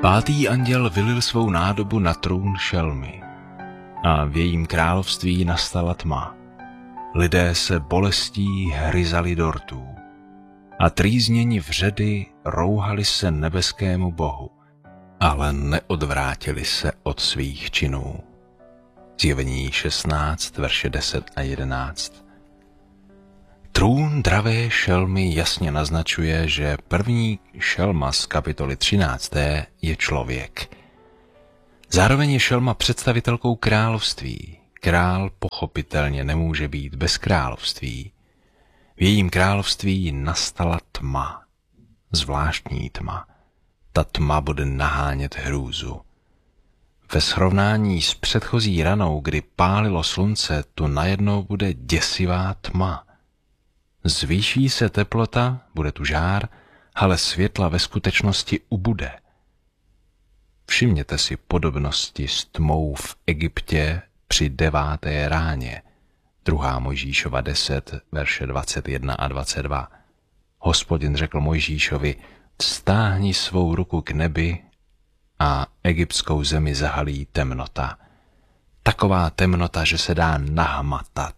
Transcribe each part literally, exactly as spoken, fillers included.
Pátý anděl vylil svou nádobu na trůn šelmy a v jejím království nastala tma. Lidé se bolestí hryzali do rtů a trýzněni vředy rouhali se nebeskému bohu, ale neodvrátili se od svých činů. Zjevení šestnáct, verše deset a jedenáct. Trůn dravé šelmy jasně naznačuje, že první šelma z kapitoly třinácté je člověk. Zároveň je šelma představitelkou království. Král pochopitelně nemůže být bez království. V jejím království nastala tma, zvláštní tma. Ta tma bude nahánět hrůzu. Ve srovnání s předchozí ranou, kdy pálilo slunce, tu najednou bude děsivá tma. Zvýší se teplota, bude tu žár, ale světla ve skutečnosti ubude. Všimněte si podobnosti s tmou v Egyptě při deváté ráně. druhá Mojžíšova deset, verše dvacet jedna a dvacet dva. Hospodin řekl Mojžíšovi, vztáhni svou ruku k nebi a egyptskou zemi zahalí temnota. Taková temnota, že se dá nahmatat.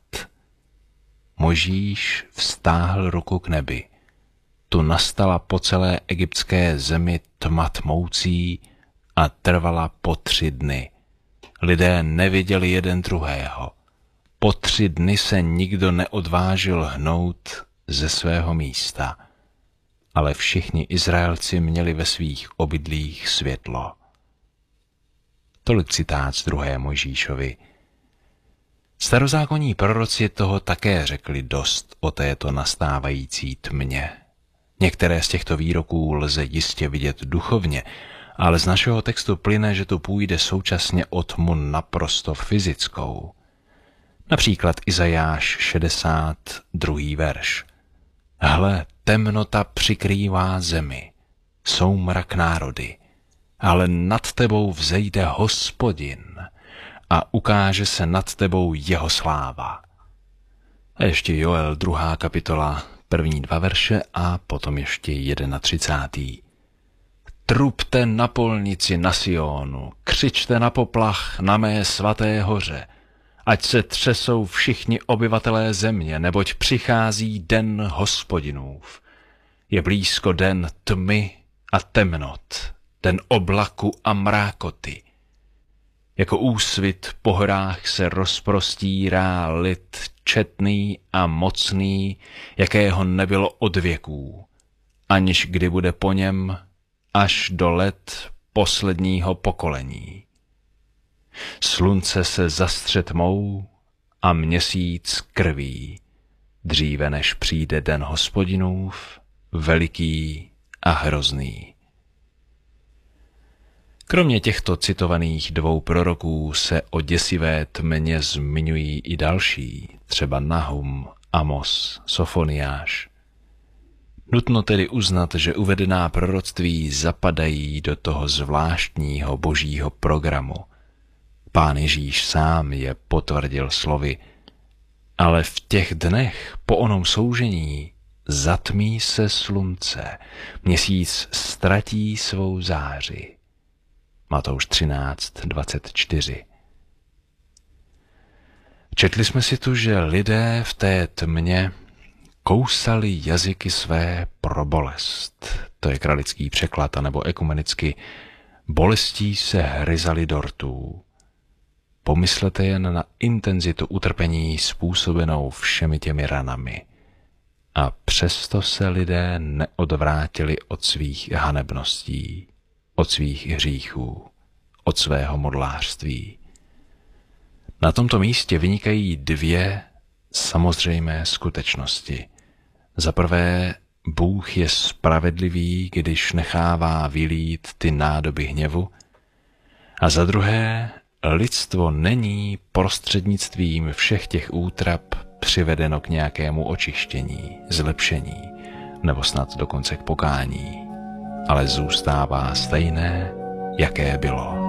Mojžíš vztáhl ruku k nebi. Tu nastala po celé egyptské zemi tma tmoucí a trvala po tři dny. Lidé neviděli jeden druhého. Po tři dny se nikdo neodvážil hnout ze svého místa, ale všichni Izraelci měli ve svých obydlích světlo. Tolik citát z druhé Mojžíšovi. Starozákonní proroci toho také řekli dost o této nastávající tmě. Některé z těchto výroků lze jistě vidět duchovně, ale z našeho textu plyne, že tu půjde současně o tmu naprosto fyzickou. Například Izajáš šedesát, druhý verš. Hle, temnota přikrývá zemi, soumrak národy, ale nad tebou vzejde Hospodin a ukáže se nad tebou jeho sláva. A ještě Joel, druhá kapitola, první dva verše a potom ještě třicátý první. Trubte na polnici na Sionu, křičte na poplach na mé svaté hoře, ať se třesou všichni obyvatelé země, neboť přichází den Hospodinův. Je blízko den tmy a temnot, den oblaku a mrákoty. Jako úsvit po horách se rozprostírá lid četný a mocný, jakého nebylo od věků, aniž kdy bude po něm až do let posledního pokolení. Slunce se zastře tmou a měsíc krví, dříve než přijde den Hospodinův, veliký a hrozný. Kromě těchto citovaných dvou proroků se o děsivé tmě zmiňují i další, třeba Nahum, Amos, Sofoniáš. Nutno tedy uznat, že uvedená proroctví zapadají do toho zvláštního božího programu. Pán Ježíš sám je potvrdil slovy, ale v těch dnech po onom soužení zatmí se slunce, měsíc ztratí svou záři. Matouš třináct, dvacet čtyři. Četli jsme si tu, že lidé v té tmě kousali jazyky své pro bolest. To je kralický překlad, anebo ekumenicky bolestí se hryzali do rtů. Pomyslete jen na intenzitu utrpení způsobenou všemi těmi ranami. A přesto se lidé neodvrátili od svých hanebností, od svých hříchů, od svého modlářství. Na tomto místě vynikají dvě samozřejmé skutečnosti. Za prvé, Bůh je spravedlivý, když nechává vylít ty nádoby hněvu, a za druhé, lidstvo není prostřednictvím všech těch útrap přivedeno k nějakému očištění, zlepšení, nebo snad dokonce k pokání, ale zůstává stejné, jaké bylo.